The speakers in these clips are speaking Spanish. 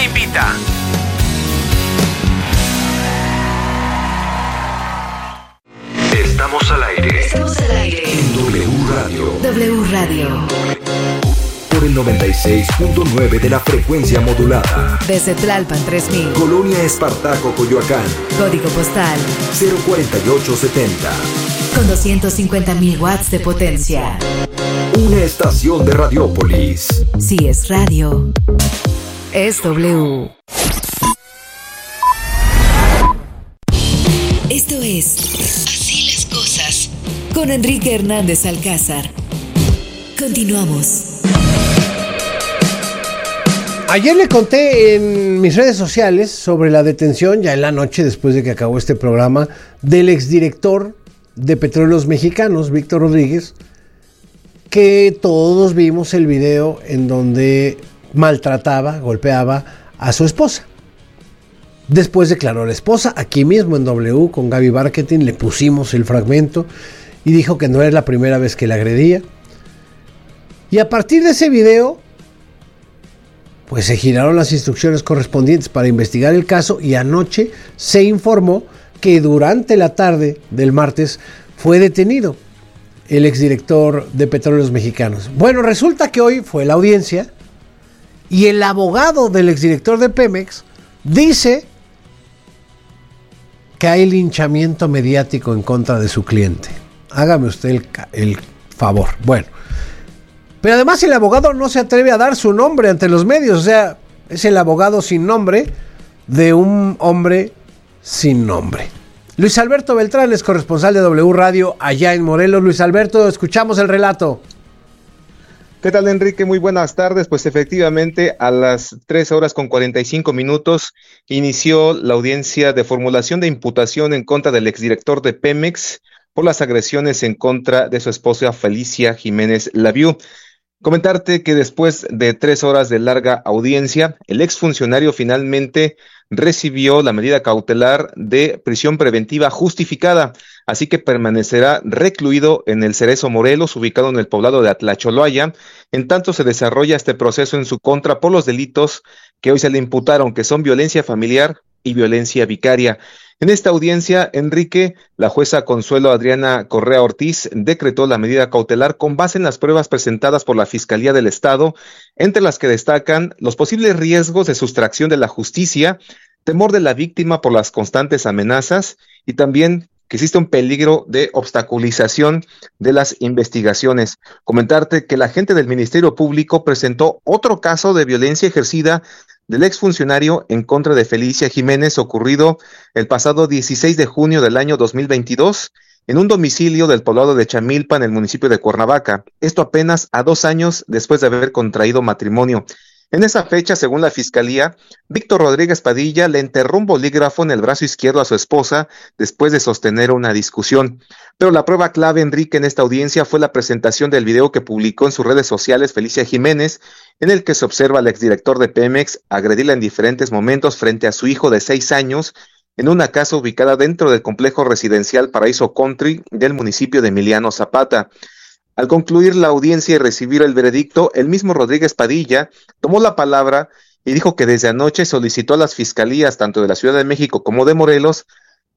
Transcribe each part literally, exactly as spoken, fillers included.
invita. Estamos al aire. Estamos al aire. En W Radio. W Radio. Por el noventa y seis punto nueve de la frecuencia modulada. Desde Tlalpan tres mil. Colonia Espartaco, Coyoacán. Código postal cero cuarenta y ocho setenta. Con doscientos cincuenta mil watts de potencia. Una estación de Radiópolis. Si es radio, es W. Esto es Así las cosas con Enrique Hernández Alcázar. Continuamos. Ayer le conté en mis redes sociales sobre la detención, ya en la noche después de que acabó este programa, del exdirector de Petróleos Mexicanos, Víctor Rodríguez, que todos vimos el video en donde maltrataba, golpeaba a su esposa. Después declaró la esposa, aquí mismo en W con Gaby Marketing le pusimos el fragmento y dijo que no era la primera vez que la agredía. Y a partir de ese video, pues se giraron las instrucciones correspondientes para investigar el caso y anoche se informó que durante la tarde del martes fue detenido el exdirector de Petróleos Mexicanos. Bueno, resulta que hoy fue la audiencia y el abogado del exdirector de Pemex dice que hay linchamiento mediático en contra de su cliente. Hágame usted el, el favor. Bueno, pero además el abogado no se atreve a dar su nombre ante los medios. O sea, es el abogado sin nombre de un hombre sin nombre. Luis Alberto Beltrán es corresponsal de W Radio allá en Morelos. Luis Alberto, escuchamos el relato. ¿Qué tal, Enrique? Muy buenas tardes. Pues efectivamente, a las tres horas con cuarenta y cinco minutos inició la audiencia de formulación de imputación en contra del exdirector de Pemex por las agresiones en contra de su esposa Felicia Jiménez Laviú. Comentarte que después de tres horas de larga audiencia, el exfuncionario finalmente recibió la medida cautelar de prisión preventiva justificada, así que permanecerá recluido en el Cerezo Morelos, ubicado en el poblado de Atlacholoaya, en tanto se desarrolla este proceso en su contra por los delitos que hoy se le imputaron, que son violencia familiar y violencia vicaria. En esta audiencia, Enrique, la jueza Consuelo Adriana Correa Ortiz decretó la medida cautelar con base en las pruebas presentadas por la Fiscalía del Estado, entre las que destacan los posibles riesgos de sustracción de la justicia, temor de la víctima por las constantes amenazas y también que existe un peligro de obstaculización de las investigaciones. Comentarte que la agente del Ministerio Público presentó otro caso de violencia ejercida del exfuncionario en contra de Felicia Jiménez, ocurrido el pasado dieciséis de junio del año dos mil veintidós en un domicilio del poblado de Chamilpa, en el municipio de Cuernavaca. Esto apenas a dos años después de haber contraído matrimonio. En esa fecha, según la Fiscalía, Víctor Rodríguez Padilla le enterró un bolígrafo en el brazo izquierdo a su esposa después de sostener una discusión. Pero la prueba clave, Enrique, en esta audiencia fue la presentación del video que publicó en sus redes sociales Felicia Jiménez, en el que se observa al exdirector de Pemex agredirla en diferentes momentos frente a su hijo de seis años en una casa ubicada dentro del complejo residencial Paraíso Country del municipio de Emiliano Zapata. Al concluir la audiencia y recibir el veredicto, el mismo Rodríguez Padilla tomó la palabra y dijo que desde anoche solicitó a las fiscalías, tanto de la Ciudad de México como de Morelos,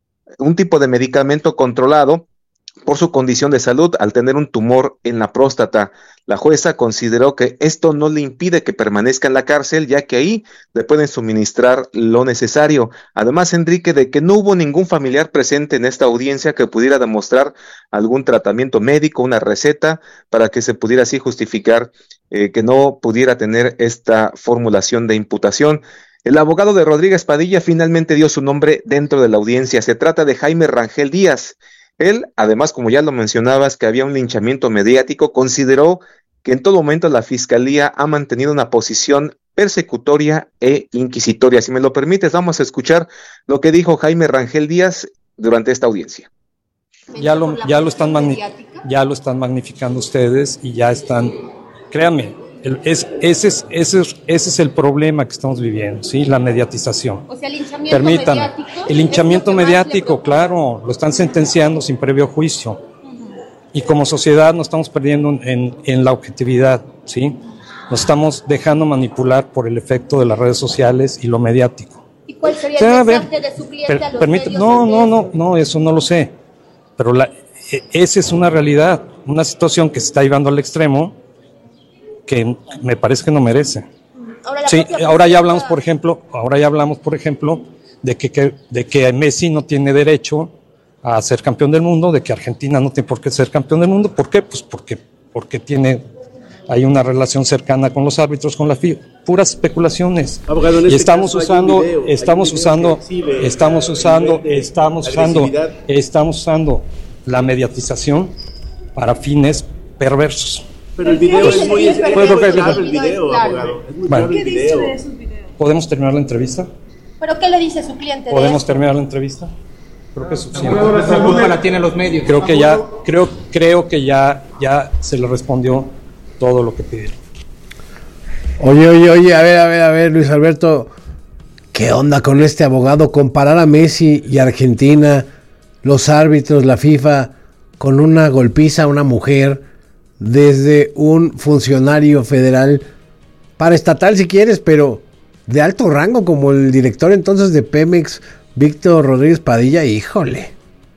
un tipo de medicamento controlado por su condición de salud al tener un tumor en la próstata. La jueza consideró que esto no le impide que permanezca en la cárcel, ya que ahí le pueden suministrar lo necesario. Además, Enrique, de que no hubo ningún familiar presente en esta audiencia que pudiera demostrar algún tratamiento médico, una receta, para que se pudiera así justificar eh, que no pudiera tener esta formulación de imputación. El abogado de Rodríguez Padilla finalmente dio su nombre dentro de la audiencia. Se trata de Jaime Rangel Díaz. Él, además, como ya lo mencionabas, que había un linchamiento mediático, consideró que en todo momento la Fiscalía ha mantenido una posición persecutoria e inquisitoria. Si me lo permites, vamos a escuchar lo que dijo Jaime Rangel Díaz durante esta audiencia. Ya lo, ya lo están magni- ya lo están magnificando ustedes y ya están, créanme, el, es, ese, es, ese, es, ese es el problema que estamos viviendo, ¿sí? La mediatización. O sea, el linchamiento Permítanme, mediático. el linchamiento mediático, claro, lo están sentenciando sin previo juicio. Uh-huh. Y como sociedad nos estamos perdiendo en, en la objetividad, ¿sí? nos estamos dejando manipular por el efecto de las redes sociales y lo mediático. ¿Y cuál sería O sea, el a ver, mensaje de su cliente per- a los permite- medios? no, ante no, eso? no, no, eso no lo sé. Pero la, e- esa es una realidad, una situación que se está llevando al extremo que me parece que no merece. Ahora, la Sí, propia ahora ya presidenta- hablamos, por ejemplo, ahora ya hablamos, por ejemplo, de que, que- de que Messi no tiene derecho a ser campeón del mundo, de que Argentina no tiene por qué ser campeón del mundo. ¿Por qué? Pues porque, porque tiene, hay una relación cercana con los árbitros, con la F I A. Puras especulaciones. Abogado, en y este estamos caso hay usando, un video, hay estamos un video usando, que exhibe estamos el usando, nivel de estamos usando, agresividad. estamos usando la mediatización para fines perversos. Pero el video Sí, es muy, sí, es sí, muy sí, sí, claro sí. el video, Claro. abogado. Es muy Bueno. claro el ¿Qué dice video. de esos videos? ¿Podemos terminar la entrevista? ¿Pero qué le dice su cliente de ¿Podemos esto? terminar la entrevista? Creo que es suficiente. La culpa la tienen los medios. Creo que ya, creo, creo que ya, ya se le respondió todo lo que pidieron. Oye, oye, oye, a ver, a ver, a ver, Luis Alberto, ¿qué onda con este abogado? Comparar a Messi y Argentina, los árbitros, la FIFA, con una golpiza a una mujer desde un funcionario federal, paraestatal si quieres, pero de alto rango como el director entonces de Pemex, Víctor Rodríguez Padilla, híjole.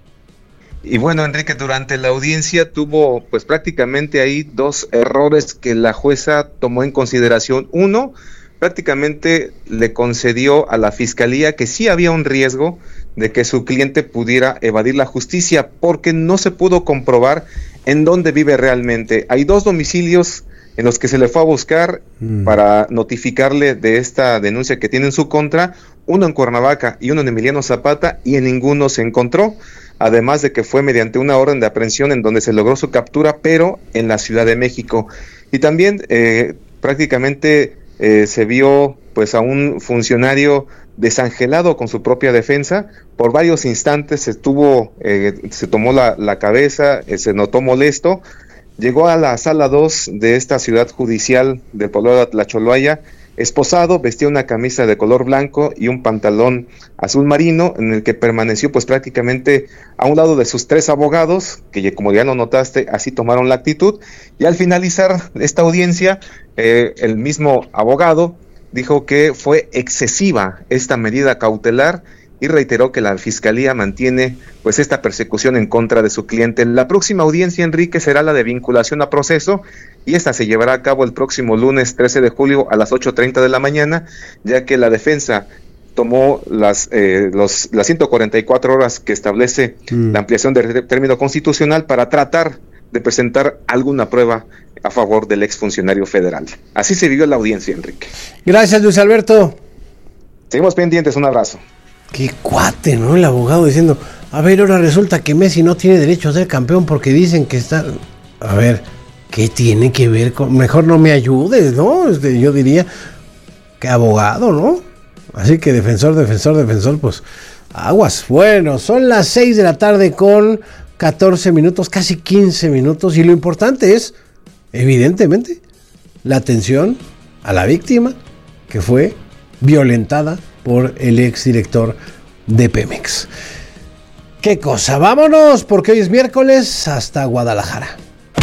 Y bueno, Enrique, durante la audiencia tuvo pues prácticamente ahí dos errores que la jueza tomó en consideración. Uno, prácticamente le concedió a la fiscalía que sí había un riesgo de que su cliente pudiera evadir la justicia porque no se pudo comprobar en dónde vive realmente. Hay dos domicilios en los que se le fue a buscar mm. para notificarle de esta denuncia que tiene en su contra, uno en Cuernavaca y uno en Emiliano Zapata, y en ninguno se encontró, además de que fue mediante una orden de aprehensión en donde se logró su captura, pero en la Ciudad de México. Y también eh, prácticamente eh, se vio pues a un funcionario desangelado con su propia defensa. Por varios instantes se tuvo, eh, se tomó la, la cabeza, eh, se notó molesto. Llegó a la sala dos de esta ciudad judicial del poblado de Atlacholoaya, esposado, vestía una camisa de color blanco y un pantalón azul marino, en el que permaneció pues prácticamente a un lado de sus tres abogados, que como ya lo notaste, así tomaron la actitud, y al finalizar esta audiencia, eh, el mismo abogado dijo que fue excesiva esta medida cautelar y reiteró que la fiscalía mantiene pues esta persecución en contra de su cliente. La próxima audiencia, Enrique, será la de vinculación a proceso, y esta se llevará a cabo el próximo lunes trece de julio a las ocho treinta de la mañana, ya que la defensa tomó las, eh, los, las ciento cuarenta y cuatro horas que establece mm. la ampliación del término constitucional para tratar de presentar alguna prueba a favor del exfuncionario federal. Así se vivió la audiencia, Enrique. Gracias, Luis Alberto. Seguimos pendientes, un abrazo. Qué cuate, ¿no? El abogado diciendo, a ver, ahora resulta que Messi no tiene derecho a ser campeón porque dicen que está... A ver, ¿qué tiene que ver con...? Mejor no me ayudes, ¿no? Este, yo diría que abogado, ¿no? Así que defensor, defensor, defensor, pues aguas. Bueno, son las seis de la tarde con catorce minutos, casi quince minutos, y lo importante es, evidentemente, la atención a la víctima que fue violentada por el exdirector de Pemex. ¿Qué cosa? Vámonos, porque hoy es miércoles, hasta Guadalajara.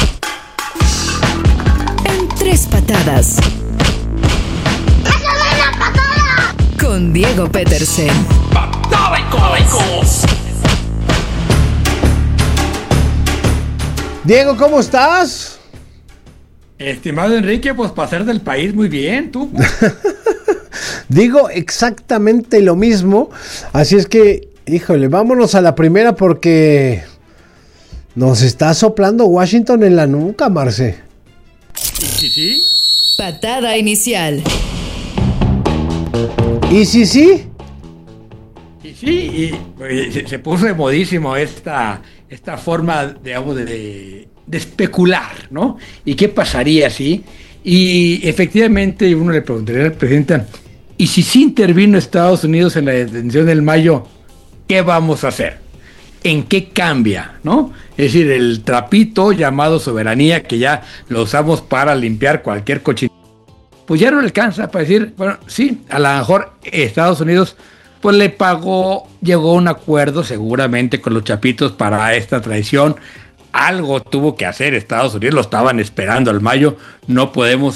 En tres patadas. Con Diego Petersen. ¡Patada y cómicos! Diego, ¿cómo estás? Estimado Enrique, pues para ser del país muy bien, tú. Digo exactamente lo mismo, así es que, híjole, vámonos a la primera porque nos está soplando Washington en la nuca, Marce. ¿Sí, sí? Patada inicial. ¿Y sí, sí? Y sí, y, y se, se puso de modísimo esta, esta forma, digamos, de, de, de especular, ¿no? ¿Y qué pasaría si? Y efectivamente uno le preguntaría al presidente, ¿y si sí intervino Estados Unidos en la detención del Mayo, qué vamos a hacer? ¿En qué cambia? ¿No? Es decir, el trapito llamado soberanía, que ya lo usamos para limpiar cualquier cochinero, pues ya no le alcanza para decir, bueno, sí, a lo mejor Estados Unidos pues le pagó, llegó a un acuerdo seguramente con los chapitos para esta traición. Algo tuvo que hacer Estados Unidos, lo estaban esperando al Mayo, no podemos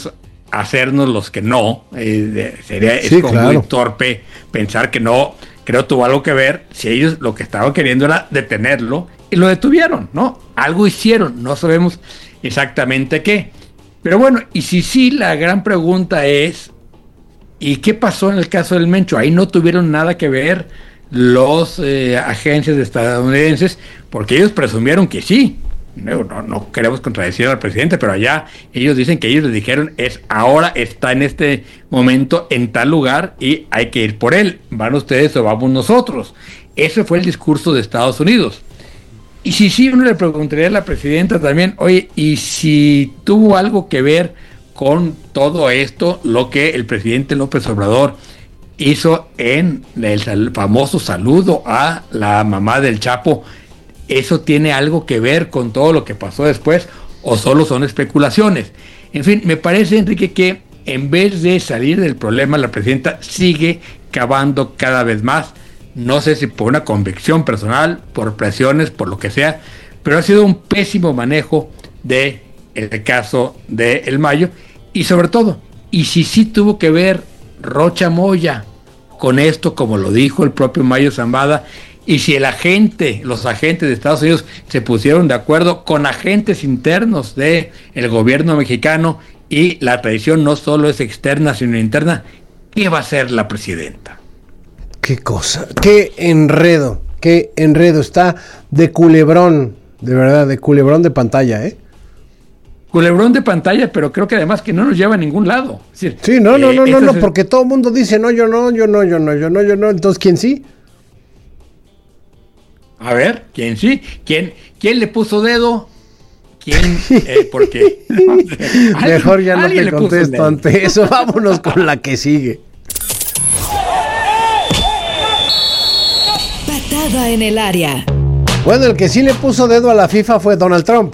hacernos los que no. Eh, de, sería es Sí, como claro. muy torpe pensar que no. Creo tuvo algo que ver si ellos lo que estaban queriendo era detenerlo y lo detuvieron, ¿no? Algo hicieron, no sabemos exactamente qué. Pero bueno, y si sí, la gran pregunta es, ¿y qué pasó en el caso del Mencho? Ahí no tuvieron nada que ver los eh, agencias estadounidenses, porque ellos presumieron que sí. No, no, no queremos contradecir al presidente, pero allá ellos dicen que ellos les dijeron es ahora está en este momento en tal lugar y hay que ir por él. ¿Van ustedes o vamos nosotros? Ese fue el discurso de Estados Unidos. Y si sí, uno le preguntaría a la presidenta también, oye, ¿y si tuvo algo que ver con todo esto lo que el presidente López Obrador hizo en el sal- famoso saludo a la mamá del Chapo? ¿Eso tiene algo que ver con todo lo que pasó después o solo son especulaciones? En fin, me parece, Enrique, que en vez de salir del problema, la presidenta sigue cavando cada vez más. No sé si por una convicción personal, por presiones, por lo que sea, pero ha sido un pésimo manejo de el caso de El Mayo. Y sobre todo, y si sí tuvo que ver Rocha Moya con esto, como lo dijo el propio Mayo Zambada, y si el agente, los agentes de Estados Unidos se pusieron de acuerdo con agentes internos del gobierno mexicano y la traición no solo es externa sino interna, ¿qué va a hacer la presidenta? Qué cosa, qué enredo, qué enredo. Está de culebrón, de verdad, de culebrón de pantalla, ¿eh? Culebrón de pantalla, pero creo que además que no nos lleva a ningún lado. Es decir, Sí, no, no, eh, no, no, este no, es el- porque todo el mundo dice, no, yo no, yo no, yo no, yo no, yo no. Entonces, ¿quién sí? A ver, ¿quién sí? ¿Quién, quién le puso dedo? ¿Quién? Eh, porque Mejor ya no alguien te le puso el contesto dedo. ante eso. Vámonos con la que sigue. Patada en el área. Bueno, el que sí le puso dedo a la FIFA fue Donald Trump.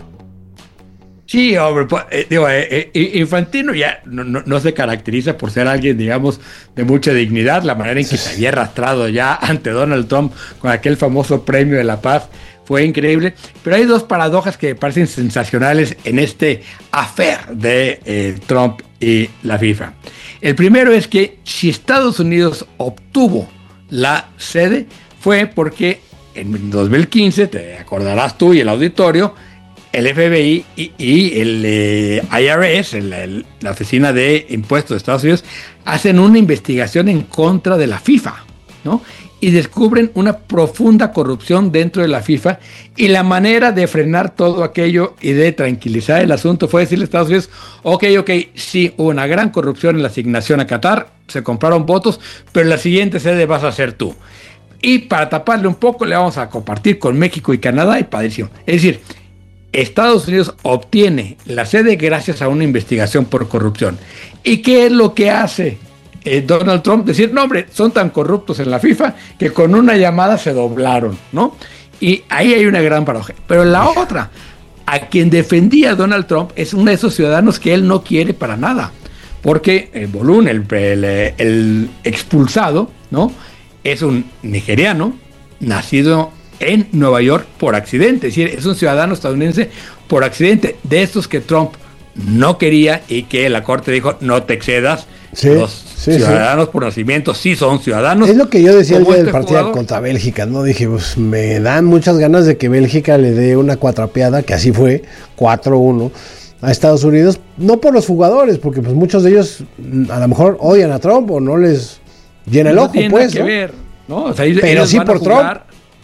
Sí, hombre, pues, eh, digo, eh, eh, Infantino ya no, no, no se caracteriza por ser alguien, digamos, de mucha dignidad. La manera en que se había arrastrado ya ante Donald Trump con aquel famoso premio de la paz fue increíble. Pero hay dos paradojas que me parecen sensacionales en este affair de eh, Trump y la FIFA. El primero es que si Estados Unidos obtuvo la sede fue porque en dos mil quince, te acordarás tú y el auditorio, el F B I y, y el eh, I R S, el, el, la Oficina de Impuestos de Estados Unidos, hacen una investigación en contra de la FIFA, ¿no? Y descubren una profunda corrupción dentro de la FIFA, y la manera de frenar todo aquello y de tranquilizar el asunto fue decirle a Estados Unidos, ok, ok, sí, hubo una gran corrupción en la asignación a Qatar, se compraron votos, pero la siguiente sede vas a ser tú. Y para taparle un poco le vamos a compartir con México y Canadá y padrísimo. Es decir, Estados Unidos obtiene la sede gracias a una investigación por corrupción. ¿Y qué es lo que hace eh, Donald Trump? Decir, no hombre, son tan corruptos en la FIFA que con una llamada se doblaron, ¿no? Y ahí hay una gran paradoja. Pero la otra, a quien defendía Donald Trump es uno de esos ciudadanos que él no quiere para nada. Porque el Bolún, el, el, el expulsado, ¿no? Es un nigeriano nacido en Nueva York por accidente, es decir, es un ciudadano estadounidense por accidente, de estos que Trump no quería y que la corte dijo no te excedas. Sí, los sí, ciudadanos sí. por nacimiento sí son ciudadanos. Es lo que yo decía el día este del partido jugador. contra Bélgica, ¿no? Dije, pues me dan muchas ganas de que Bélgica le dé una cuatrapeada, que así fue, cuatro uno, a Estados Unidos, no por los jugadores, porque pues muchos de ellos a lo mejor odian a Trump o no les llena el no ojo, tiene pues, nada ¿no? que ver, ¿no? O sea, ellos, Pero ellos sí van por a jugar,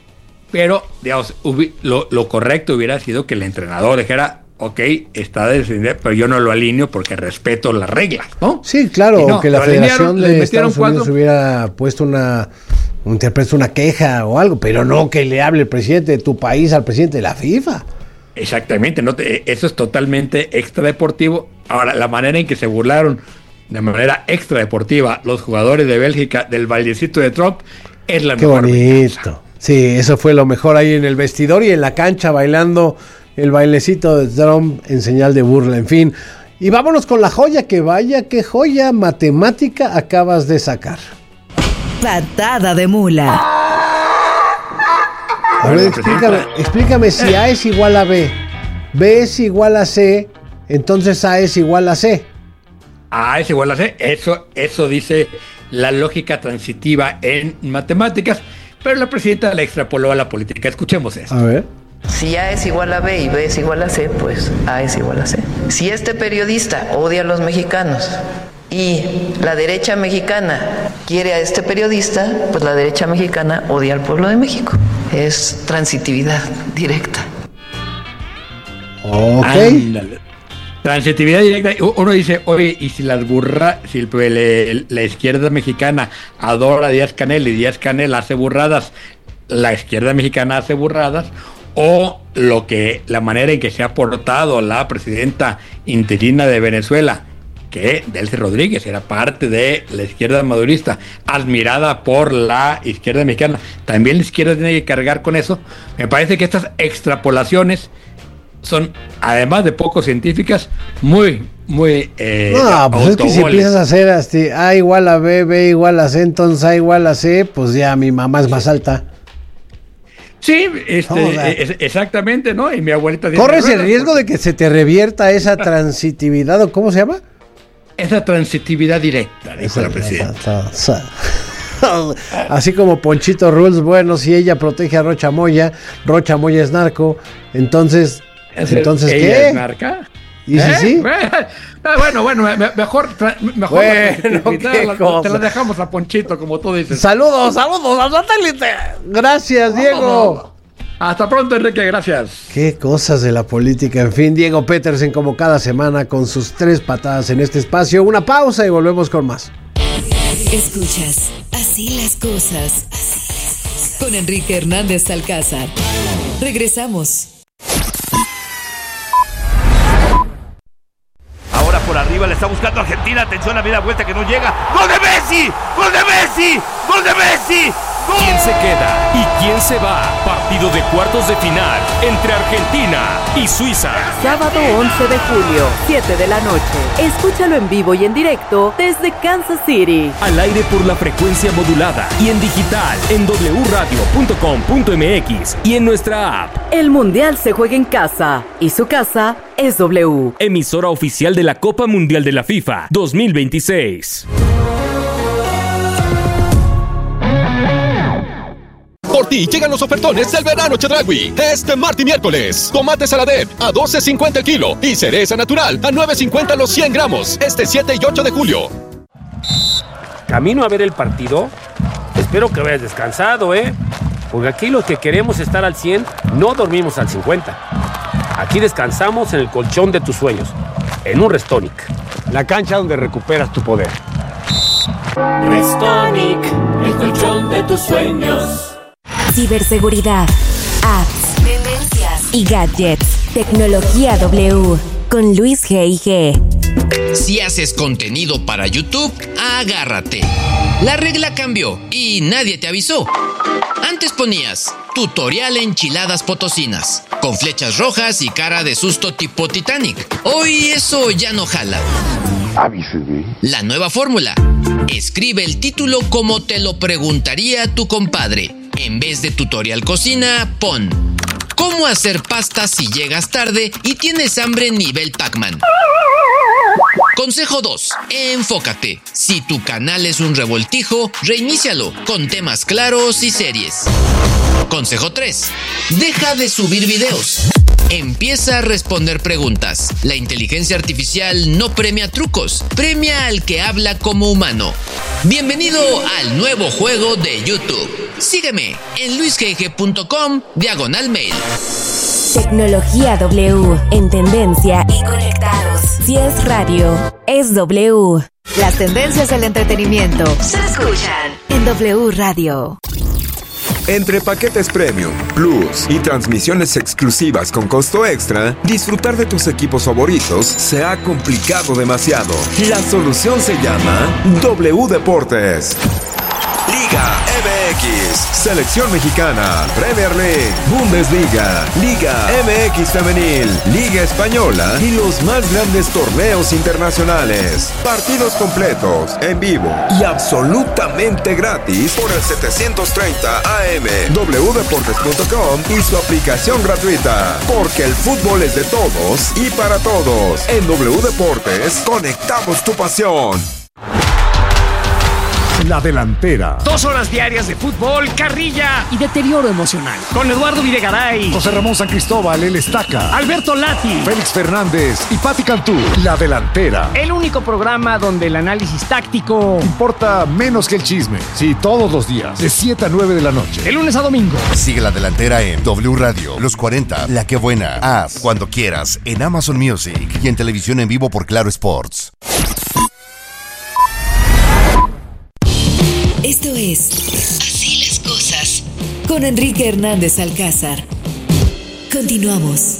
pero, digamos, hubi- lo, lo correcto hubiera sido que el entrenador dijera, ok, está defendido, pero yo no lo alineo porque respeto las reglas, ¿no? Sí, claro, Y no, que la lo alinearon, Federación les de metieron Estados Unidos cuatro. hubiera puesto una, interpuesto una queja o algo, pero no que le hable el presidente de tu país al presidente de la FIFA. Exactamente, no te- eso es totalmente extradeportivo. Ahora, la manera en que se burlaron de manera extradeportiva los jugadores de Bélgica del bailecito de Trump es la Qué mejor venganza. bonito. Sí, eso fue lo mejor ahí en el vestidor y en la cancha bailando el bailecito de Trump en señal de burla, en fin. Y vámonos con la joya, que vaya, qué joya matemática acabas de sacar. Patada de mula. A ver, explícame, explícame si A es igual a B, B es igual a C, entonces A es igual a C. A es igual a C. Eso, eso dice la lógica transitiva en matemáticas, pero la presidenta la extrapoló a la política. Escuchemos eso. A ver. Si A es igual a B y B es igual a C, pues A es igual a C. Si este periodista odia a los mexicanos y la derecha mexicana quiere a este periodista, pues la derecha mexicana odia al pueblo de México. Es transitividad directa. Ok. Ándale. Transitividad directa. Uno dice, oye, y si las burra, si el, el, la izquierda mexicana adora a Díaz-Canel y Díaz-Canel hace burradas, la izquierda mexicana hace burradas, o lo que la manera en que se ha portado la presidenta interina de Venezuela, que Delcy Rodríguez era parte de la izquierda madurista, admirada por la izquierda mexicana, también la izquierda tiene que cargar con eso. Me parece que estas extrapolaciones son, además de poco científicas, muy, muy eh, no, pues es que si empiezas a hacer así, A igual a B, B igual a C, entonces A igual a C, pues ya mi mamá es más alta. Sí, este, es, exactamente, ¿no? Y mi abuelita dice, ¿corres el riesgo porque... de que se te revierta esa transitividad o cómo se llama? Esa transitividad directa, dijo la presidenta. Así como Ponchito Rules, bueno, si ella protege a Rocha Moya, Rocha Moya es narco, entonces, entonces ¿ella ¿qué? es narca? ¿Y ¿Eh? sí, sí? Bueno, bueno, mejor, mejor bueno, la, te la dejamos a Ponchito, como tú dices. Saludos, saludos a satélite. Gracias, Diego. Hasta pronto, Enrique, gracias. Qué cosas de la política. En fin, Diego Petersen como cada semana con sus tres patadas en este espacio. Una pausa y volvemos con más. Escuchas Así las cosas con Enrique Hernández Alcázar. Regresamos. Ahora por arriba le está buscando a Argentina. Atención, a la vuelta que no llega. ¡Gol de Messi! ¡Gol de Messi! ¡Gol de Messi! ¡Gol! ¿Quién se queda y quién se va? Partido de cuartos de final entre Argentina y Suiza. Sábado once de julio, siete de la noche. Escúchalo en vivo y en directo desde Kansas City. Al aire por la frecuencia modulada y en digital en doble u radio punto com punto m x y en nuestra app. El Mundial se juega en casa y su casa es W. Emisora oficial de la Copa Mundial de la FIFA dos mil veintiséis. Por ti llegan los ofertones del verano Chedraui. Este martes y miércoles. Tomate Saladet a doce cincuenta el kilo y cereza natural a nueve cincuenta los cien gramos. Este siete y ocho de julio. Camino a ver el partido. Espero que vayas descansado, ¿eh? Porque aquí los que queremos estar al cien no dormimos al cincuenta. Aquí descansamos en el colchón de tus sueños, en un Restonic. La cancha donde recuperas tu poder. Restonic, el colchón de tus sueños. Ciberseguridad, apps, tendencias y gadgets. Tecnología W con Luis G I G. Si haces contenido para YouTube, agárrate. La regla cambió y nadie te avisó. Antes ponías tutorial enchiladas potosinas, con flechas rojas y cara de susto tipo Titanic. Hoy eso ya no jala. Avíseme. La nueva fórmula. Escribe el título como te lo preguntaría tu compadre. En vez de tutorial cocina, pon ¿cómo hacer pasta si llegas tarde y tienes hambre nivel Pac-Man? Consejo dos. Enfócate. Si tu canal es un revoltijo, reinícialo con temas claros y series. Consejo tres. Deja de subir videos. Empieza a responder preguntas. La inteligencia artificial no premia trucos, premia al que habla como humano. Bienvenido al nuevo juego de YouTube. Sígueme en luisgg punto com diagonal mail. Tecnología W, en tendencia y conectados. Si es radio, es W. Las tendencias del entretenimiento se escuchan en W Radio. Entre paquetes Premium, Plus y transmisiones exclusivas con costo extra, disfrutar de tus equipos favoritos se ha complicado demasiado. La solución se llama W Deportes. Liga M X, Selección Mexicana, Premier League, Bundesliga, Liga M X Femenil, Liga Española y los más grandes torneos internacionales. Partidos completos, en vivo y absolutamente gratis por el setecientos treinta A M, doble u deportes punto com y su aplicación gratuita. Porque el fútbol es de todos y para todos. En W Deportes, conectamos tu pasión. La Delantera. Dos horas diarias de fútbol, carrilla y deterioro emocional. Con Eduardo Videgaray, José Ramón San Cristóbal, el Estaca, Alberto Lati, Félix Fernández y Pati Cantú. La Delantera. El único programa donde el análisis táctico importa menos que el chisme. Sí, todos los días, de siete a nueve de la noche. De lunes a domingo. Sigue La Delantera en W Radio, Los cuarenta, La Que Buena, Haz, Cuando Quieras, en Amazon Music y en televisión en vivo por Claro Sports. Esto es Así las cosas con Enrique Hernández Alcázar. Continuamos.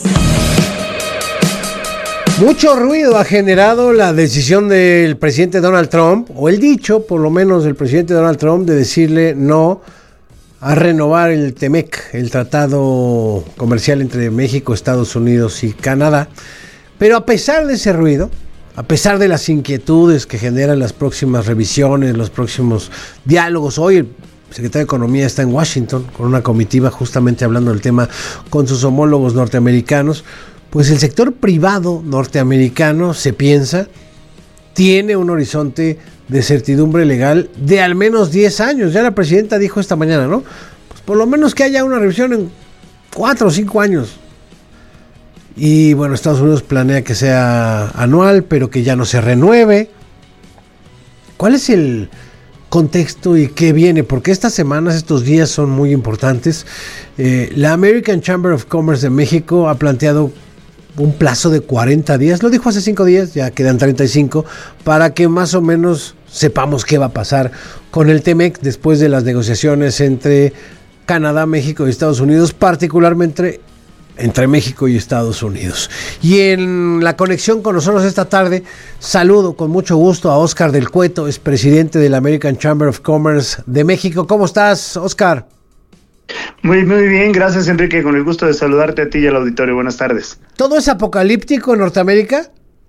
Mucho ruido ha generado la decisión del presidente Donald Trump, o el dicho, por lo menos, del presidente Donald Trump de decirle no a renovar el TEMEC, el tratado comercial entre México, Estados Unidos y Canadá. Pero a pesar de ese ruido, a pesar de las inquietudes que generan las próximas revisiones, los próximos diálogos, hoy el secretario de Economía está en Washington con una comitiva justamente hablando del tema con sus homólogos norteamericanos, pues el sector privado norteamericano, se piensa, tiene un horizonte de certidumbre legal de al menos diez años. Ya la presidenta dijo esta mañana, ¿no? Pues por lo menos que haya una revisión en cuatro o cinco años. Y bueno, Estados Unidos planea que sea anual, pero que ya no se renueve. ¿Cuál es el contexto y qué viene? Porque estas semanas, estos días son muy importantes. Eh, la American Chamber of Commerce de México ha planteado un plazo de cuarenta días, lo dijo hace cinco días, ya quedan treinta y cinco, para que más o menos sepamos qué va a pasar con el TEMEC después de las negociaciones entre Canadá, México y Estados Unidos, particularmente entre México y Estados Unidos. Y en la conexión con nosotros esta tarde, saludo con mucho gusto a Óscar del Cueto, es presidente de la American Chamber of Commerce de México. ¿Cómo estás, Óscar? Muy, muy bien, gracias, Enrique, con el gusto de saludarte a ti y al auditorio. Buenas tardes. ¿Todo es apocalíptico en Norteamérica?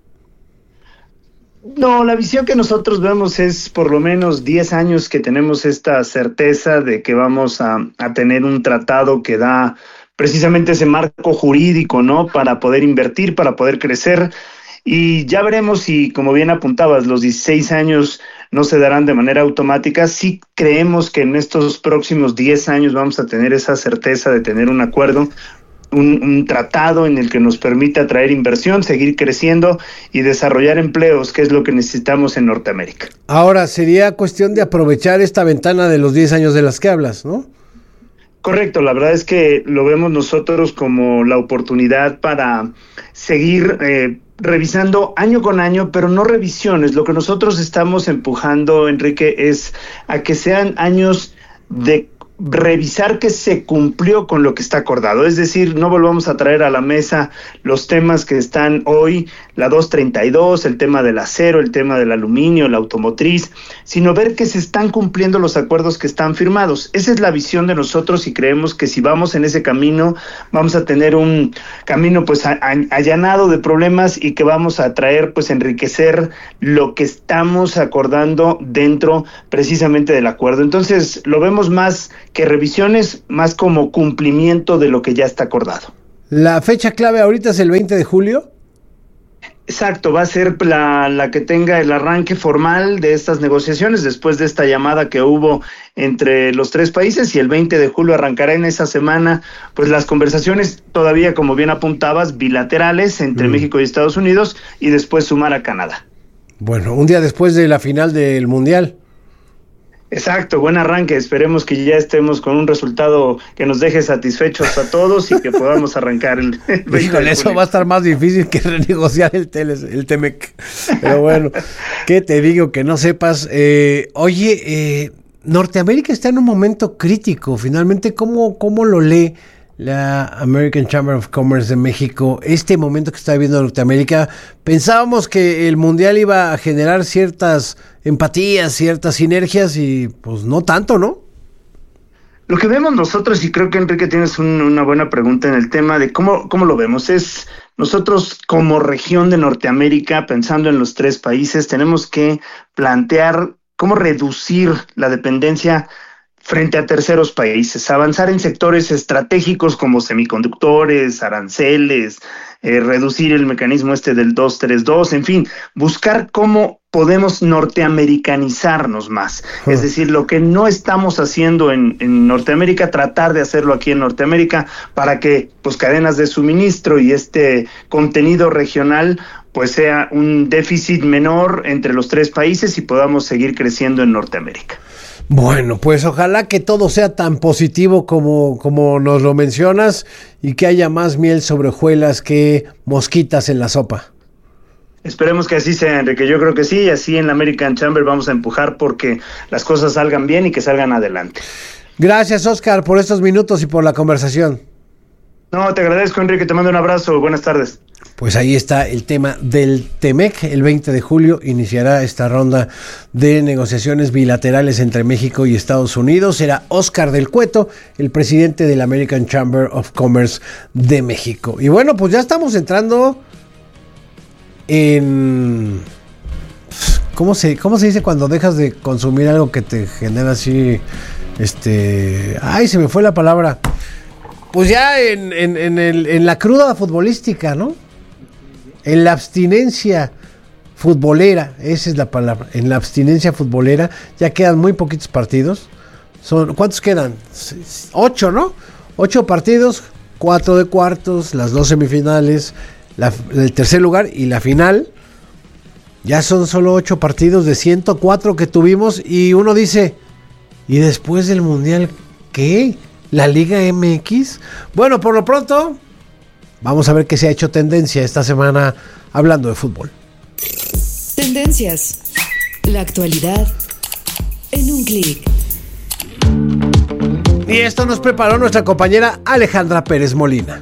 No, la visión que nosotros vemos es por lo menos diez años que tenemos esta certeza de que vamos a, a tener un tratado que da precisamente ese marco jurídico, ¿no? Para poder invertir, para poder crecer. Y ya veremos si, como bien apuntabas, los dieciséis años no se darán de manera automática. Sí creemos que en estos próximos diez años vamos a tener esa certeza de tener un acuerdo, un, un tratado en el que nos permita atraer inversión, seguir creciendo y desarrollar empleos, que es lo que necesitamos en Norteamérica. Ahora, sería cuestión de aprovechar esta ventana de los diez años de las que hablas, ¿no? Correcto, la verdad es que lo vemos nosotros como la oportunidad para seguir eh, revisando año con año, pero no revisiones. Lo que nosotros estamos empujando, Enrique, es a que sean años de revisar que se cumplió con lo que está acordado, es decir, no volvamos a traer a la mesa los temas que están hoy, la doscientos treinta y dos, el tema del acero, el tema del aluminio, la automotriz, sino ver que se están cumpliendo los acuerdos que están firmados. Esa es la visión de nosotros y creemos que si vamos en ese camino, vamos a tener un camino pues a, a, allanado de problemas y que vamos a traer pues enriquecer lo que estamos acordando dentro precisamente del acuerdo. Entonces lo vemos más que revisiones, más como cumplimiento de lo que ya está acordado. ¿La fecha clave ahorita es el veinte de julio? Exacto, va a ser la, la que tenga el arranque formal de estas negociaciones después de esta llamada que hubo entre los tres países, y el veinte de julio arrancará en esa semana pues las conversaciones todavía, como bien apuntabas, bilaterales entre mm. México y Estados Unidos, y después sumar a Canadá. Bueno, un día después de la final del Mundial. Exacto, buen arranque, esperemos que ya estemos con un resultado que nos deje satisfechos a todos y que podamos arrancar el, el Híjole, eso va a estar más difícil que renegociar el, teles, el TEMEC, pero bueno, ¿qué te digo que no sepas? Eh, oye, eh, Norteamérica está en un momento crítico, finalmente, ¿cómo, cómo lo lee la American Chamber of Commerce de México, este momento que está viviendo Norteamérica, pensábamos que el Mundial iba a generar ciertas empatías, ciertas sinergias y pues no tanto, ¿no? Lo que vemos nosotros, y creo que Enrique tienes un, una buena pregunta en el tema de cómo, cómo lo vemos, es nosotros como región de Norteamérica, pensando en los tres países, tenemos que plantear cómo reducir la dependencia frente a terceros países, avanzar en sectores estratégicos como semiconductores, aranceles, eh, reducir el mecanismo este del dos tres dos, en fin, buscar cómo podemos norteamericanizarnos más. Uh-huh. Es decir, lo que no estamos haciendo en, en Norteamérica, tratar de hacerlo aquí en Norteamérica para que pues cadenas de suministro y este contenido regional pues sea un déficit menor entre los tres países y podamos seguir creciendo en Norteamérica. Bueno, pues ojalá que todo sea tan positivo como, como nos lo mencionas y que haya más miel sobre hojuelas que mosquitas en la sopa. Esperemos que así sea, Enrique. Yo creo que sí, y así en la American Chamber vamos a empujar porque las cosas salgan bien y que salgan adelante. Gracias, Oscar, por estos minutos y por la conversación. No, te agradezco, Enrique. Te mando un abrazo. Buenas tardes. Pues ahí está el tema del Temec. El veinte de julio iniciará esta ronda de negociaciones bilaterales entre México y Estados Unidos. Será Oscar del Cueto, el presidente de la American Chamber of Commerce de México. Y bueno, pues ya estamos entrando en... ¿Cómo se, cómo se dice cuando dejas de consumir algo que te genera así... Este... Ay, se me fue la palabra. Pues ya en, en, en, el, en la cruda futbolística, ¿no? En la abstinencia futbolera, esa es la palabra, en la abstinencia futbolera, ya quedan muy poquitos partidos. Son, ¿cuántos quedan? Ocho, ¿no? Ocho partidos, cuatro de cuartos, las dos semifinales, la, el tercer lugar y la final. Ya son solo ocho partidos de ciento cuatro que tuvimos y uno dice, ¿y después del Mundial qué? ¿La Liga M X? Bueno, por lo pronto, vamos a ver qué se ha hecho tendencia esta semana hablando de fútbol. Tendencias. La actualidad en un clic. Y esto nos preparó nuestra compañera Alejandra Pérez Molina.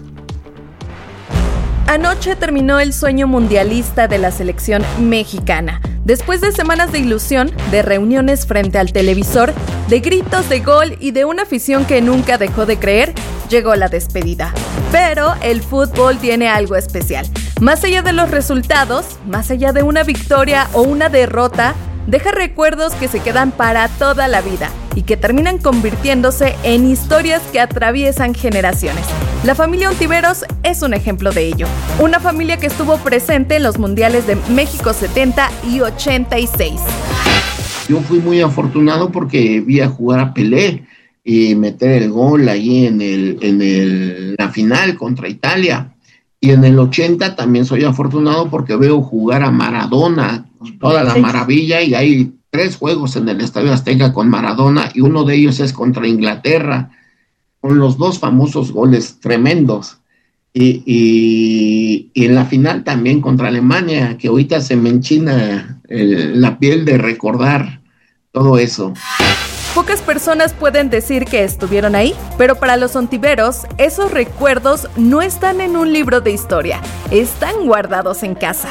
Anoche terminó el sueño mundialista de la selección mexicana. Después de semanas de ilusión, de reuniones frente al televisor, de gritos de gol y de una afición que nunca dejó de creer, llegó la despedida. Pero el fútbol tiene algo especial. Más allá de los resultados, más allá de una victoria o una derrota, deja recuerdos que se quedan para toda la vida y que terminan convirtiéndose en historias que atraviesan generaciones. La familia Ontiveros es un ejemplo de ello. Una familia que estuvo presente en los mundiales de México setenta y ochenta y seis. Yo fui muy afortunado porque vi a jugar a Pelé y meter el gol ahí en, el, en el, la final contra Italia. Y en el ochenta también soy afortunado porque veo jugar a Maradona, toda la maravilla, y hay tres juegos en el Estadio Azteca con Maradona y uno de ellos es contra Inglaterra, con los dos famosos goles tremendos. Y, y, y en la final también contra Alemania, que ahorita se me enchina el, la piel de recordar todo eso. Pocas personas pueden decir que estuvieron ahí, pero para los ontiveros, esos recuerdos no están en un libro de historia, están guardados en casa.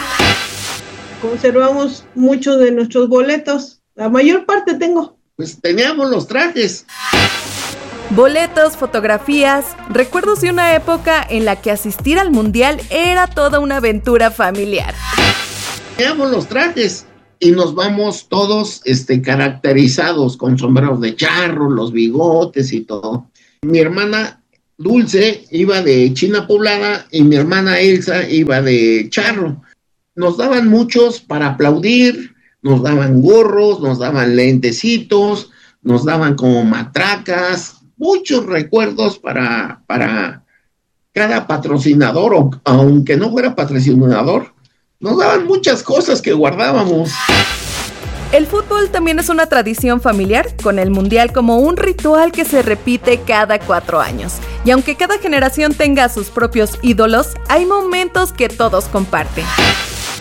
Conservamos muchos de nuestros boletos, la mayor parte tengo. Pues teníamos los trajes. Boletos, fotografías, recuerdos de una época en la que asistir al mundial era toda una aventura familiar. Teníamos los trajes. Y nos vamos todos este, caracterizados con sombreros de charro, los bigotes y todo. Mi hermana Dulce iba de China Poblada y mi hermana Elsa iba de charro. Nos daban muchos para aplaudir, nos daban gorros, nos daban lentecitos, nos daban como matracas, muchos recuerdos para, para cada patrocinador, o, aunque no fuera patrocinador. Nos daban muchas cosas que guardábamos. El fútbol también es una tradición familiar, con el mundial como un ritual que se repite cada cuatro años. Y aunque cada generación tenga sus propios ídolos, hay momentos que todos comparten.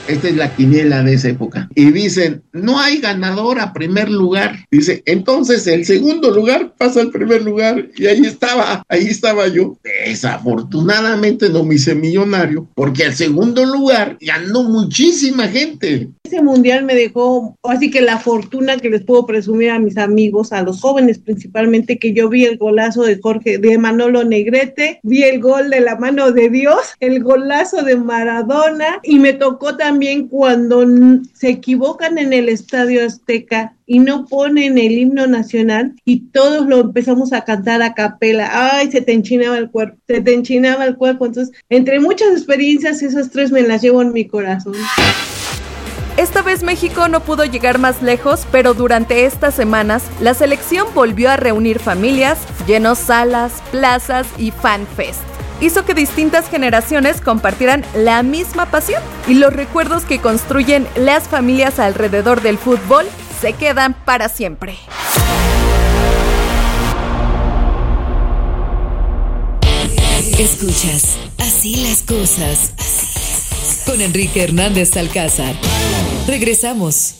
esta es la quiniela de esa época, y dicen, no hay ganador a primer lugar. Dice, entonces el segundo lugar pasa al primer lugar, y ahí estaba, ahí estaba yo. Desafortunadamente no me hice millonario, porque al segundo lugar ganó muchísima gente. Ese mundial me dejó, así que la fortuna que les puedo presumir a mis amigos, a los jóvenes principalmente, que yo vi el golazo de Jorge, de Manolo Negrete, vi el gol de la mano de Dios, el golazo de Maradona, y me tocó también cuando se equivocan en el Estadio Azteca y no ponen el himno nacional y todos lo empezamos a cantar a capela. Ay, se te enchinaba el cuerpo, se te enchinaba el cuerpo. Entonces, entre muchas experiencias, esas tres me las llevo en mi corazón. Esta vez México no pudo llegar más lejos, pero durante estas semanas la selección volvió a reunir familias, llenó salas, plazas y fanfest. Hizo que distintas generaciones compartieran la misma pasión y los recuerdos que construyen las familias alrededor del fútbol se quedan para siempre. Escuchas Así las cosas con Enrique Hernández Alcázar. Regresamos.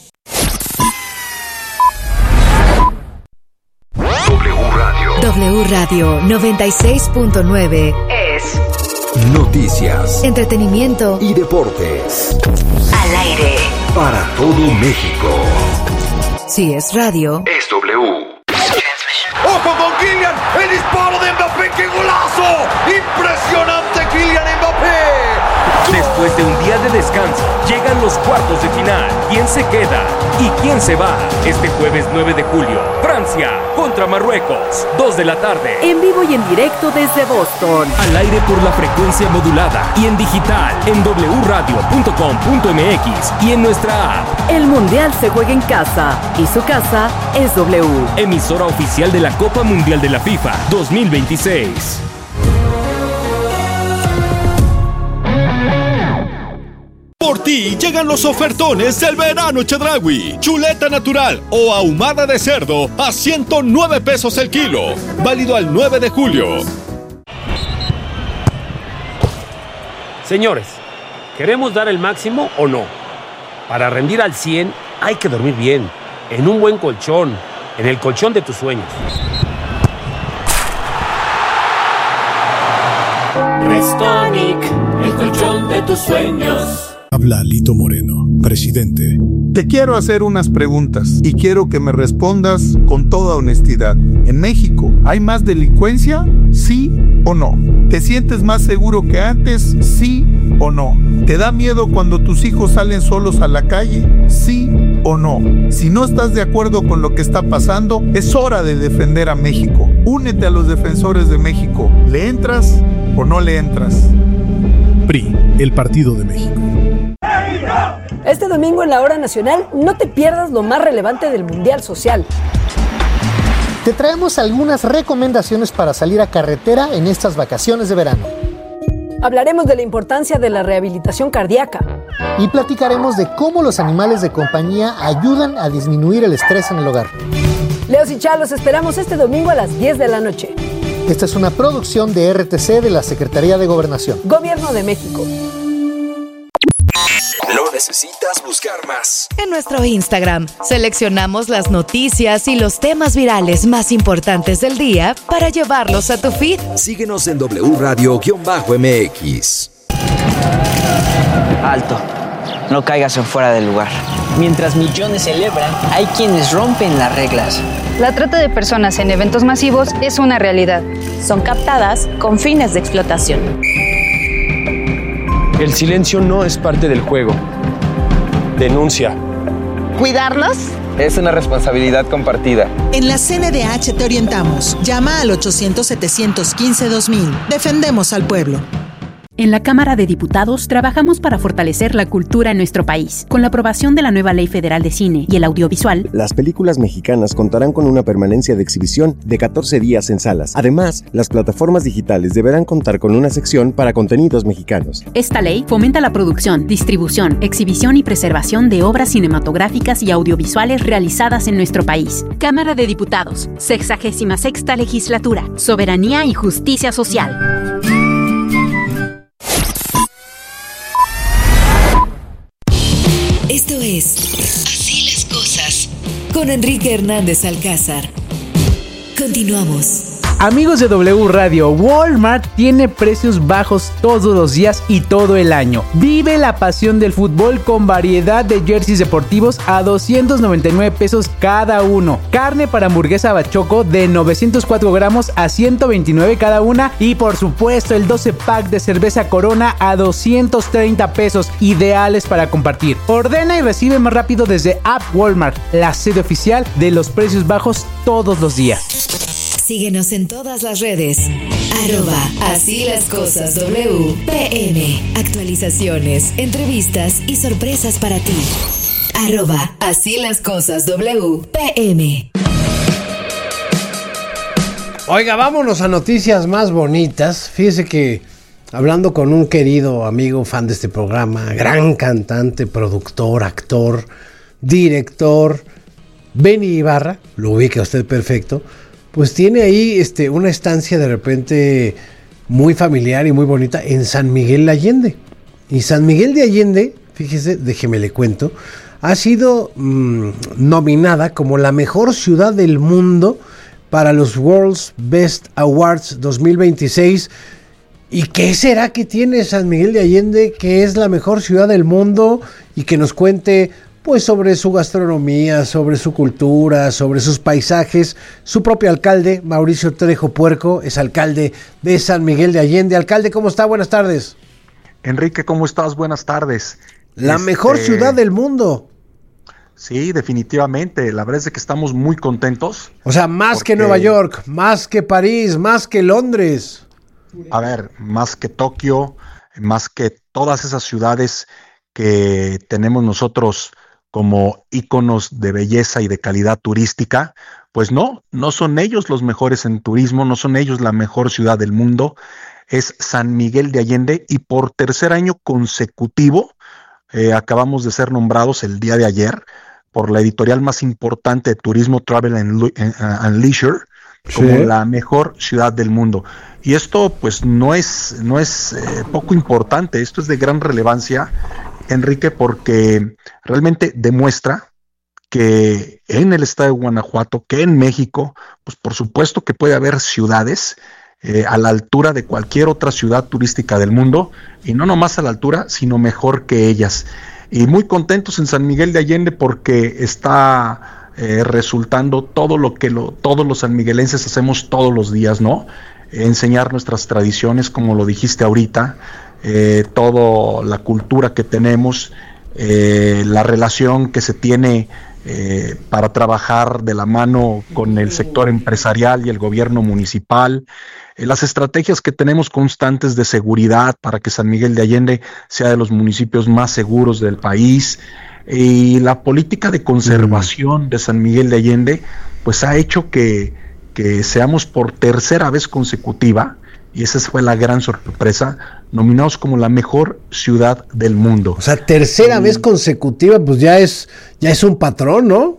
W Radio. W Radio noventa y seis punto nueve es Noticias, entretenimiento y deportes. Al aire. Para todo México. Si es radio, es W. ¡Ojo con Kylian! ¡El disparo de Mbappé! ¡Qué golazo! ¡Impresionante Kylian Mbappé! Después de un día de descanso, llegan los cuartos de final. ¿Quién se queda y quién se va? Este jueves nueve de julio, Francia contra Marruecos, dos de la tarde. En vivo y en directo desde Boston. Al aire por la frecuencia modulada y en digital en doble u radio punto com punto m x y en nuestra app. El Mundial se juega en casa y su casa es W. Emisora oficial de la Copa Mundial de la FIFA dos mil veintiséis. Por ti llegan los ofertones del verano Chedraui. Chuleta natural o ahumada de cerdo a ciento nueve pesos el kilo. Válido al nueve de julio. Señores, ¿queremos dar el máximo o no? Para rendir al cien hay que dormir bien, en un buen colchón, en el colchón de tus sueños. Restonic, el colchón de tus sueños. Habla Lito Moreno, presidente. Te quiero hacer unas preguntas y quiero que me respondas con toda honestidad. ¿En México hay más delincuencia? ¿Sí o no? ¿Te sientes más seguro que antes? ¿Sí o no? ¿Te da miedo cuando tus hijos salen solos a la calle? ¿Sí o no? Si no estás de acuerdo con lo que está pasando, es hora de defender a México. Únete a los defensores de México. ¿Le entras o no le entras? P R I, el Partido de México. Este domingo en la Hora Nacional no te pierdas lo más relevante del Mundial Social. Te traemos algunas recomendaciones para salir a carretera en estas vacaciones de verano. Hablaremos de la importancia de la rehabilitación cardíaca. Y platicaremos de cómo los animales de compañía ayudan a disminuir el estrés en el hogar. Leos y Chá, los esperamos este domingo a las diez de la noche. Esta es una producción de R T C de la Secretaría de Gobernación. Gobierno de México. No necesitas buscar más. En nuestro Instagram seleccionamos las noticias y los temas virales más importantes del día para llevarlos a tu feed. Síguenos en W Radio-M X. Alto, no caigas en fuera del lugar. Mientras millones celebran, hay quienes rompen las reglas. La trata de personas en eventos masivos es una realidad. Son captadas con fines de explotación. El silencio no es parte del juego. Denuncia. ¿Cuidarnos? Es una responsabilidad compartida. En la C N D H te orientamos. Llama al ochocientos, setecientos quince, dos mil. Defendemos al pueblo. En la Cámara de Diputados trabajamos para fortalecer la cultura en nuestro país. Con la aprobación de la nueva Ley Federal de Cine y el Audiovisual, las películas mexicanas contarán con una permanencia de exhibición de catorce días en salas. Además, las plataformas digitales deberán contar con una sección para contenidos mexicanos. Esta ley fomenta la producción, distribución, exhibición y preservación de obras cinematográficas y audiovisuales realizadas en nuestro país. Cámara de Diputados, sexagésima sexta legislatura, soberanía y justicia social. con Enrique Hernández Alcázar. Continuamos. Amigos de W Radio, Walmart tiene precios bajos todos los días y todo el año. Vive la pasión del fútbol con variedad de jerseys deportivos a doscientos noventa y nueve pesos cada uno. Carne para hamburguesa bachoco de novecientos cuatro gramos a ciento veintinueve cada una. Y por supuesto el doce pack de cerveza Corona a doscientos treinta pesos, ideales para compartir. Ordena y recibe más rápido desde App Walmart, la sede oficial de los precios bajos todos los días. Síguenos en todas las redes. Arroba Así las Cosas W P M. Actualizaciones, entrevistas y sorpresas para ti. Arroba Así las Cosas W P M. Oiga, vámonos a noticias más bonitas. Fíjese que hablando con un querido amigo, fan de este programa, gran cantante, productor, actor, director, Benny Ibarra, lo ubica usted perfecto. Pues tiene ahí este, una estancia de repente muy familiar y muy bonita en San Miguel de Allende. Y San Miguel de Allende, fíjese, déjeme le cuento, ha sido mmm, nominada como la mejor ciudad del mundo para los World's Best Awards dos mil veintiséis. ¿Y qué será que tiene San Miguel de Allende que es la mejor ciudad del mundo? Y que nos cuente pues sobre su gastronomía, sobre su cultura, sobre sus paisajes. Su propio alcalde, Mauricio Trejo Puerco, es alcalde de San Miguel de Allende. Alcalde, ¿cómo está? Buenas tardes. Enrique, ¿cómo estás? Buenas tardes. La este... mejor ciudad del mundo. Sí, definitivamente. La verdad es que estamos muy contentos. O sea, más porque... que Nueva York, más que París, más que Londres. A ver, más que Tokio, más que todas esas ciudades que tenemos nosotros como íconos de belleza y de calidad turística, pues no, no son ellos los mejores en turismo, no son ellos la mejor ciudad del mundo, es San Miguel de Allende, y por tercer año consecutivo eh, acabamos de ser nombrados el día de ayer por la editorial más importante de turismo, Travel and, and Leisure, como sí. la mejor ciudad del mundo. Y esto pues no es, no es eh, poco importante, esto es de gran relevancia, Enrique, porque realmente demuestra que en el estado de Guanajuato, que en México, pues por supuesto que puede haber ciudades eh, a la altura de cualquier otra ciudad turística del mundo, y no nomás a la altura, sino mejor que ellas. Y muy contentos en San Miguel de Allende porque está eh, resultando todo lo que lo, todos los sanmiguelenses hacemos todos los días, ¿no? Enseñar nuestras tradiciones, como lo dijiste ahorita, eh, toda la cultura que tenemos, eh, la relación que se tiene eh, para trabajar de la mano con el sector empresarial y el gobierno municipal, eh, las estrategias que tenemos constantes de seguridad para que San Miguel de Allende sea de los municipios más seguros del país, y la política de conservación de San Miguel de Allende pues ha hecho que, que seamos por tercera vez consecutiva, y esa fue la gran sorpresa, nominados como la mejor ciudad del mundo. O sea, tercera y, vez consecutiva, pues ya es, ya es un patrón, ¿no?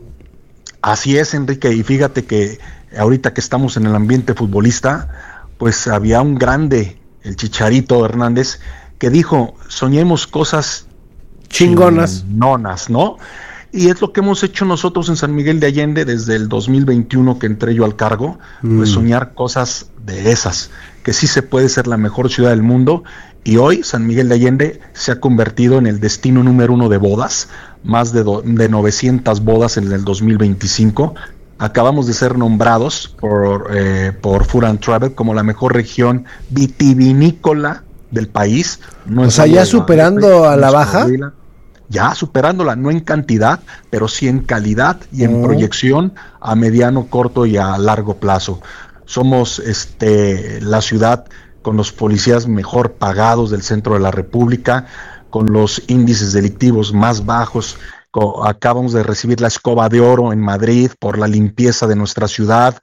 Así es, Enrique, y fíjate que ahorita que estamos en el ambiente futbolista, pues había un grande, el Chicharito Hernández, que dijo, soñemos cosas chingonas, chingonas, ¿no? Y es lo que hemos hecho nosotros en San Miguel de Allende desde el dos mil veintiuno que entré yo al cargo, mm. pues soñar cosas de esas, que sí se puede ser la mejor ciudad del mundo, y hoy San Miguel de Allende se ha convertido en el destino número uno de bodas, más de, do, de novecientas bodas en el dos mil veinticinco. Acabamos de ser nombrados por, eh, por Food and Travel como la mejor región vitivinícola del país. No o sea, ya superando la, a la baja. Coahuila, ya superándola, no en cantidad, pero sí en calidad y en oh. proyección a mediano, corto y a largo plazo. Somos este, la ciudad con los policías mejor pagados del centro de la República, con los índices delictivos más bajos. Acabamos de recibir la Escoba de Oro en Madrid por la limpieza de nuestra ciudad.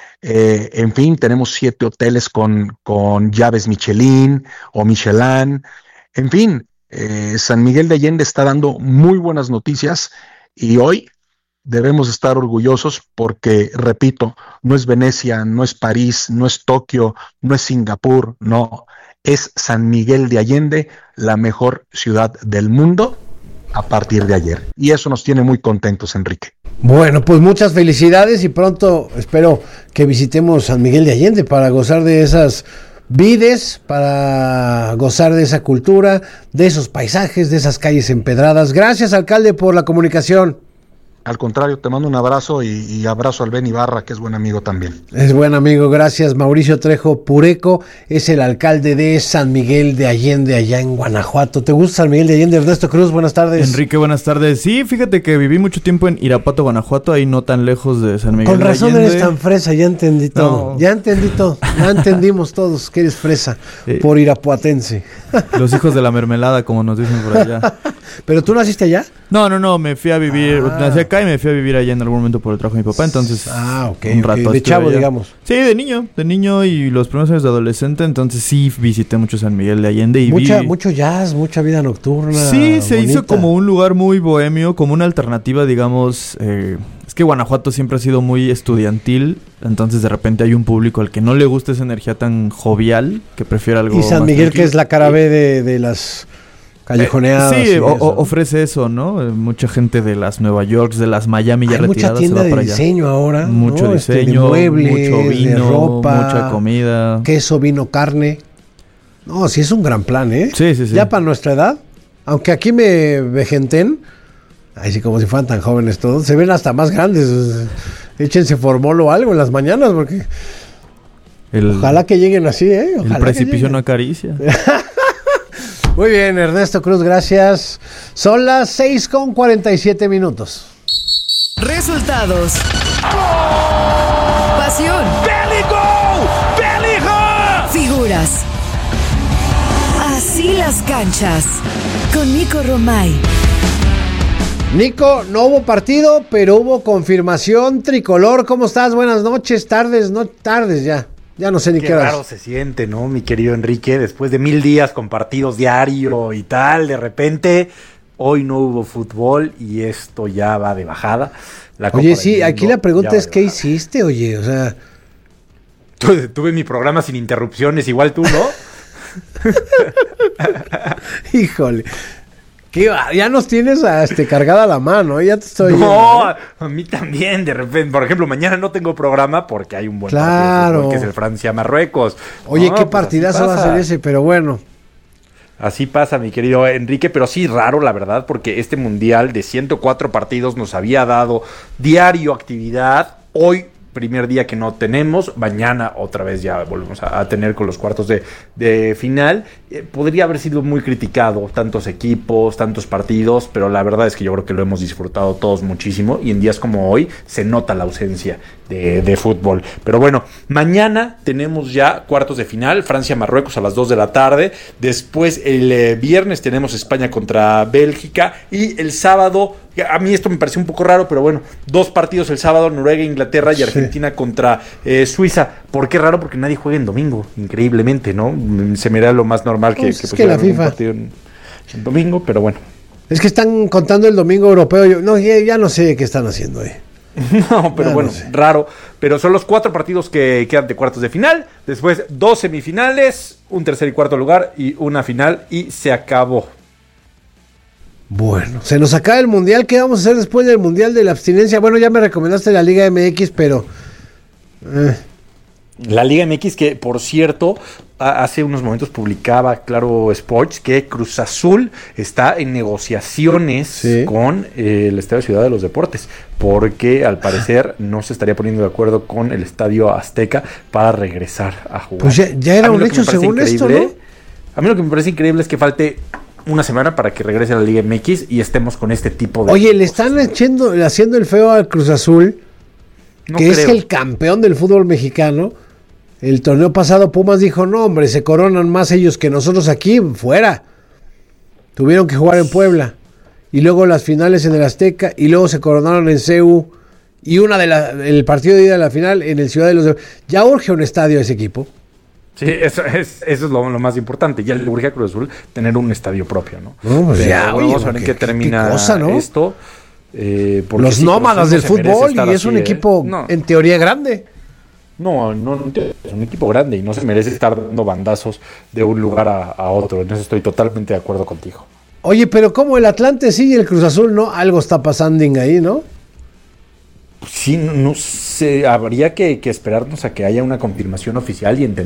Eh, en fin, tenemos siete hoteles con, con llaves Michelin o Michelin. En fin, eh, San Miguel de Allende está dando muy buenas noticias, y hoy debemos estar orgullosos porque, repito, no es Venecia, no es París, no es Tokio, no es Singapur, no, es San Miguel de Allende, la mejor ciudad del mundo a partir de ayer. Y eso nos tiene muy contentos, Enrique. Bueno, pues muchas felicidades y pronto espero que visitemos San Miguel de Allende para gozar de esas vides, para gozar de esa cultura, de esos paisajes, de esas calles empedradas. Gracias, alcalde, por la comunicación. Al contrario, te mando un abrazo y, y abrazo al Ben Ibarra, que es buen amigo también. Es buen amigo, gracias. Mauricio Trejo Pureco es el alcalde de San Miguel de Allende, allá en Guanajuato. ¿Te gusta San Miguel de Allende? Ernesto Cruz, buenas tardes. Enrique, buenas tardes. Sí, fíjate que viví mucho tiempo en Irapuato, Guanajuato, ahí no tan lejos de San Miguel Con de razón Allende. eres tan fresa, ya entendí todo. No. Ya entendí todo. Ya entendimos todos que eres fresa eh, por irapuatense. Los hijos de la mermelada, como nos dicen por allá. ¿Pero tú naciste allá? No, no, no, me fui a vivir, ah. nací acá y me fui a vivir allá en algún momento por el trabajo de mi papá, entonces ah, ok, un rato okay. De chavo, allá. Digamos. Sí, de niño, de niño y los primeros años de adolescente, entonces sí visité mucho San Miguel de Allende y Mucha, vi... Mucho jazz, mucha vida nocturna. Sí, se bonita. hizo como un lugar muy bohemio, como una alternativa, digamos, eh, es que Guanajuato siempre ha sido muy estudiantil, entonces de repente hay un público al que no le gusta esa energía tan jovial, que prefiere algo Y San más Miguel, tranquilo. que es la cara B de, de las... callejoneadas. Eh, sí, o, o, ofrece eso, ¿no? Eh, mucha gente de las Nueva Yorks, de las Miami ya Hay retiradas mucha tienda se va de para allá. diseño ahora. Mucho ¿no? diseño, este, de muebles, mucho vino, de ropa, mucha comida. Queso, vino, carne. No, sí es un gran plan, ¿eh? Sí, sí, sí. Ya para nuestra edad, aunque aquí me vejenten, ay, sí, como si fueran tan jóvenes todos, se ven hasta más grandes. Échense formol o algo en las mañanas, porque el, ojalá que lleguen así, ¿eh? Ojalá el precipicio no acaricia. Muy bien, Ernesto Cruz, gracias. Son las seis con cuarenta y siete minutos. Resultados. ¡Oh! Pasión. ¡Bélico! ¡Bélico! Figuras. Así las canchas. Con Nico Romay. Nico, no hubo partido, pero hubo confirmación tricolor. ¿Cómo estás? Buenas noches, tardes, no tardes ya. Ya no sé ni qué, qué horas. raro se siente, ¿no, mi querido Enrique? Después de mil días con partidos diario y tal, de repente, hoy no hubo fútbol y esto ya va de bajada. La oye, sí, aquí la pregunta es, ¿qué hiciste, oye? O sea... Tuve, tuve mi programa sin interrupciones, igual tú, ¿no? Híjole. ¿Qué va? Ya nos tienes a, este, cargada la mano, ya te estoy... No, viendo, ¿eh? A mí también, de repente. Por ejemplo, mañana no tengo programa porque hay un buen claro. partido de fútbol, que es el Francia-Marruecos. Oye, no, qué pues partidazo va a ser ese, pero bueno. Así pasa, mi querido Enrique, pero sí raro, la verdad, porque este mundial de ciento cuatro partidos nos había dado diario actividad. Hoy, primer día que no tenemos, mañana otra vez ya volvemos a, a tener con los cuartos de, de final. Eh, podría haber sido muy criticado, tantos equipos, tantos partidos, pero la verdad es que yo creo que lo hemos disfrutado todos muchísimo y en días como hoy se nota la ausencia de, de fútbol. Pero bueno, mañana tenemos ya cuartos de final, Francia-Marruecos a las dos de la tarde, después el eh, viernes tenemos España contra Bélgica y el sábado, a mí esto me pareció un poco raro, pero bueno, dos partidos el sábado, Noruega, Inglaterra y Argentina sí. contra eh, Suiza. ¿Por qué raro? Porque nadie juega en domingo, increíblemente, ¿no? Se me da lo más normal que, pues que, es que la FIFA. Un partido en, en domingo, pero bueno. Es que están contando el domingo europeo, yo, no, ya, ya no sé qué están haciendo ahí. No, pero ya bueno, no sé. Raro. Pero son los cuatro partidos que quedan de cuartos de final. Después dos semifinales, un tercer y cuarto lugar y una final y se acabó. Bueno, se nos acaba el mundial. ¿Qué vamos a hacer después del mundial de la abstinencia? Bueno, ya me recomendaste la Liga M X, pero... Eh. La Liga M X que, por cierto, hace unos momentos publicaba Claro Sports que Cruz Azul está en negociaciones sí. con eh, el Estadio Ciudad de los Deportes, porque al parecer no se estaría poniendo de acuerdo con el Estadio Azteca para regresar a jugar. Pues ya, ya era un hecho según esto, ¿no? A mí lo que me parece increíble es que falte una semana para que regrese a la Liga M X y estemos con este tipo de... Oye, le están echando, haciendo el feo al Cruz Azul, no que creo. Es el campeón del fútbol mexicano. El torneo pasado Pumas dijo, no hombre, se coronan más ellos que nosotros aquí, fuera. Tuvieron que jugar en Puebla. Y luego las finales en el Azteca, y luego se coronaron en C U. Y una de la, el partido de ida a la final en el Ciudad de los... Ya urge un estadio a ese equipo. Sí, eso es, eso es lo, lo más importante. Ya le urge a Cruz Azul tener un estadio propio, ¿no? No, pues ya, bueno, oye, vamos a ver en qué, qué termina qué cosa, ¿no? esto. Eh, los sí, nómadas del fútbol, y es un así, equipo eh. no. en teoría grande. No, no, no, es un equipo grande y no se merece estar dando bandazos de un lugar a, a otro. En eso estoy totalmente de acuerdo contigo. Oye, pero como el Atlante sí y el Cruz Azul no, algo está pasando ahí, ¿no? Sí, no sé, habría que, que esperarnos a que haya una confirmación oficial y entender